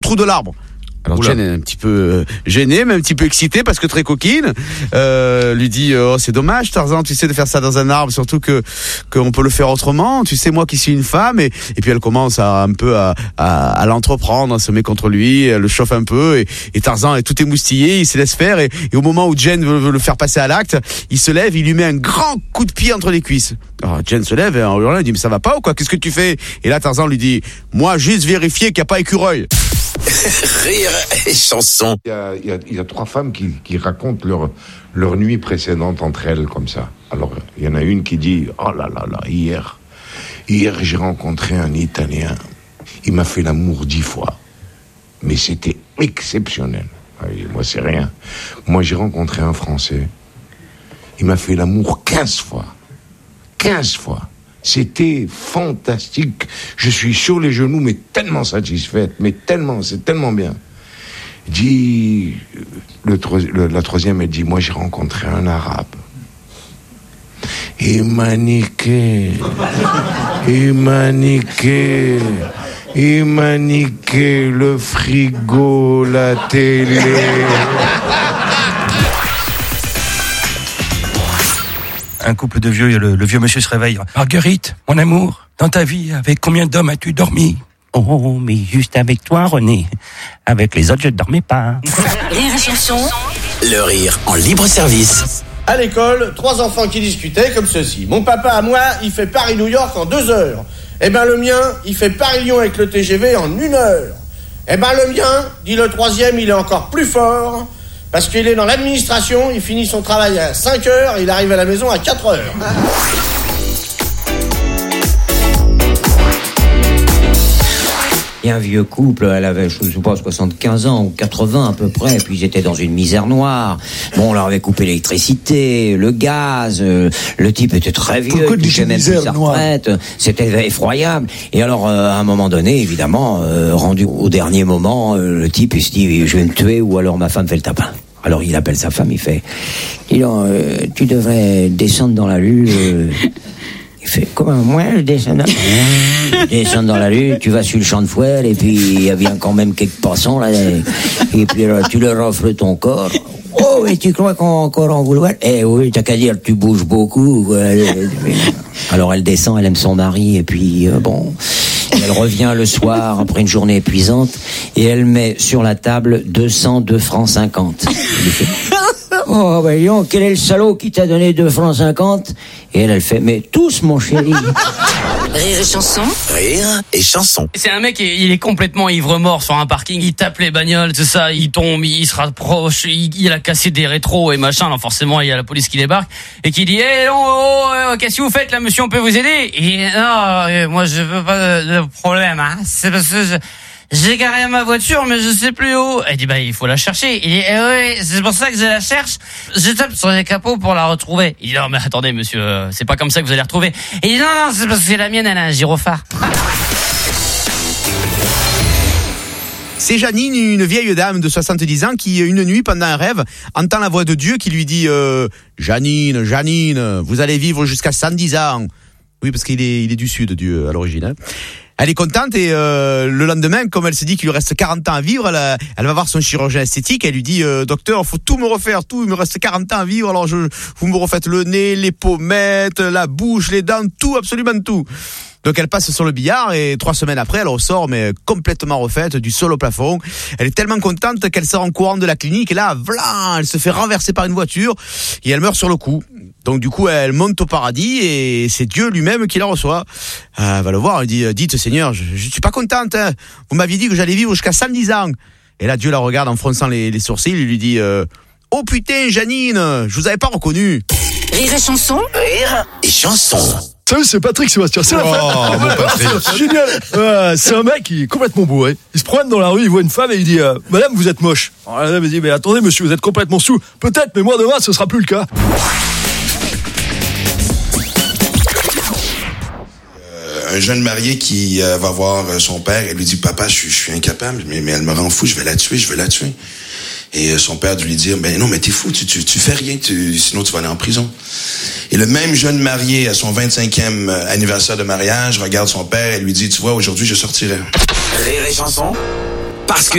trou de l'arbre. Alors Jen est un petit peu gênée, mais un petit peu excitée parce que très coquine. Lui dit c'est dommage Tarzan, tu sais, de faire ça dans un arbre, surtout qu'on peut le faire autrement. Tu sais, moi qui suis une femme, et puis elle commence à l'entreprendre, à se met contre lui, elle le chauffe un peu, et Tarzan est tout émoustillé, il se laisse faire, et au moment où Jen veut le faire passer à l'acte, il se lève, il lui met un grand coup de pied entre les cuisses. Alors Jen se lève et en hurlant, il dit mais ça va pas ou quoi, qu'est-ce que tu fais? Et là Tarzan lui dit moi juste vérifier qu'il n'y a pas écureuil. Rire et chanson. Il y a 3 femmes qui racontent leur nuit précédente entre elles comme ça. Alors, il y en a une qui dit « Oh là là là, hier j'ai rencontré un Italien. Il m'a fait l'amour 10 fois. Mais c'était exceptionnel. » Moi, c'est rien. Moi, j'ai rencontré un Français. Il m'a fait l'amour 15 fois. 15 fois. C'était fantastique. Je suis sur les genoux, mais tellement satisfaite, c'est tellement bien. Dit la troisième, elle dit moi j'ai rencontré un Arabe. Il m'a niqué le frigo, la télé. Un couple de vieux, le vieux monsieur se réveille. Marguerite, mon amour, dans ta vie, avec combien d'hommes as-tu dormi? Oh, mais juste avec toi, René. Avec les autres, je ne dormais pas. Rire et chanson. Le rire en libre service. À l'école, 3 enfants qui discutaient comme ceci. Mon papa à moi, il fait Paris-New York en 2 heures. Eh ben le mien, il fait Paris-Lyon avec le TGV en 1 heure. Eh ben le mien, dit le 3e, il est encore plus fort. Parce qu'il est dans l'administration, il finit son travail à 5 heures, il arrive à la maison à 4 heures. Il y a un vieux couple, elle avait, je sais pas, 75 ans ou 80 à peu près, puis ils étaient dans une misère noire. Bon, on leur avait coupé l'électricité, le gaz, le type était très vieux, il touchait même plus sa retraite, c'était effroyable. Et alors, à un moment donné, évidemment, rendu au dernier moment, le type, il se dit, je vais me tuer ou alors ma femme fait le tapin. Alors il appelle sa femme, il fait, dis donc, tu devrais descendre dans la rue. Il fait, comment, moi, je descends dans la rue, tu vas sur le champ de foire, et puis il y a bien quand même quelques passants, là, et puis alors, tu leur offres ton corps. Oh, et tu crois qu'on va encore en vouloir? Eh oui, t'as qu'à dire, tu bouges beaucoup. Alors elle descend, elle aime son mari, et puis, bon... Elle revient le soir après une journée épuisante et elle met sur la table 202 francs 50. Oh, voyons, quel est le salaud qui t'a donné 2 francs 50? Et elle fait, mais tous, mon chéri. Rire et chanson. Rire et chanson. C'est un mec, il est complètement ivre-mort sur un parking, il tape les bagnoles, tout ça, il tombe, il se rapproche, il a cassé des rétros et machin, alors forcément il y a la police qui débarque et qui dit qu'est-ce que vous faites là monsieur, on peut vous aider? Et non, moi je veux pas de problème, hein. C'est parce que j'ai garé ma voiture, mais je sais plus où. Elle dit, il faut la chercher. Il dit, oui, c'est pour ça que je la cherche. Je tape sur les capots pour la retrouver. Il dit, non, mais attendez, monsieur, c'est pas comme ça que vous allez la retrouver. Il dit, non, c'est parce que la mienne, elle a un gyrophare. C'est Janine, une vieille dame de 70 ans qui, une nuit, pendant un rêve, entend la voix de Dieu qui lui dit Janine, vous allez vivre jusqu'à 110 ans. Oui, parce qu'il est du sud, Dieu, à l'origine. Hein. Elle est contente et le lendemain, comme elle se dit qu'il lui reste 40 ans à vivre, elle va voir son chirurgien esthétique. Elle lui dit docteur, faut tout me refaire, tout. Il me reste 40 ans à vivre. Alors vous me refaites le nez, les pommettes, la bouche, les dents, tout, absolument tout. Donc elle passe sur le billard et 3 semaines après, elle ressort mais complètement refaite, du sol au plafond. Elle est tellement contente qu'elle sort en courant de la clinique et là, voilà, elle se fait renverser par une voiture et elle meurt sur le coup. Donc du coup, elle monte au paradis et c'est Dieu lui-même qui la reçoit. Elle va le voir, elle dit « Dites Seigneur, je suis pas contente, hein. Vous m'aviez dit que j'allais vivre jusqu'à 110 ans. » Et là, Dieu la regarde en fronçant les sourcils, il lui dit « Oh putain, Janine, je vous avais pas reconnu. » Rire et chanson. Rire et chanson. Salut, c'est Patrick Sébastien. C'est la femme. Bon Patrick. C'est génial. C'est un mec qui est complètement bourré. Il se promène dans la rue, il voit une femme et il dit Madame, vous êtes moche. Alors la dame dit mais attendez monsieur, vous êtes complètement sous. Peut-être, mais moi demain ce sera plus le cas. Un jeune marié qui va voir son père et lui dit papa, je suis incapable, mais elle me rend fou, je vais la tuer. Et son père lui dit ben non, mais t'es fou, tu fais rien, sinon tu vas aller en prison. Et le même jeune marié à son 25e anniversaire de mariage regarde son père et lui dit tu vois, aujourd'hui je sortirai. Rire et chanson. Parce que